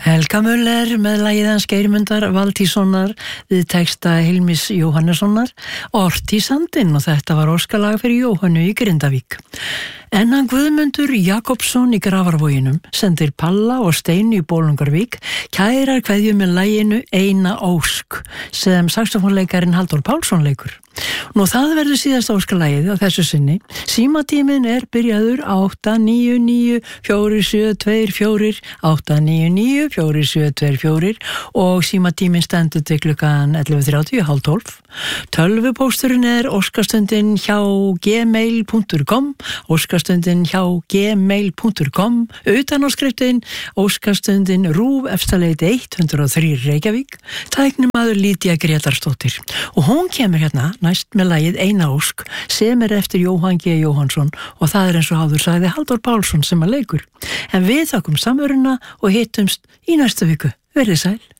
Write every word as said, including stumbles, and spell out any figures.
Helga Möller með lagið hans Geirmundar Valtíssonar við texta Hilmis Jóhannessonar Ort í sandinn, og þetta var óskalag fyrir Jóhannu í Grindavík. En hann Guðmundur Jakobsson í Grafarvoginum sendir Palla og Steinu í Bolungarvík kærar kveðju með laginu Eina ósk sem saxofónleikarin Halldór Pálsson leikur. Nú það verður síðasta óskalagið á þessu sinni. Símatíminn er byrjaður átta níu níu fjögur sjö tvö fjögur átta níu níu fjögur sjö tvö fjögur og símatíminn stendur til klukkan ellefu þrjátíu, hálf tólf. Tölvupósturinn er óskastundin hjá gmail punktur com, óskastundin hjá gmail punktur com, utanáskriftinn óskastundin RÚV Efstaleiti hundrað og þrír Reykjavík, tæknimaður Lýdía Grétarsdóttir. Og hún kemur hérna næst með lagið Eina ósk sem er eftir Jóhann G. Jóhannsson og það er eins og áður sagði Halldór Pálsson sem að leikur. En við þakkum samveruna og hittumst í næstu viku. Verið sæl.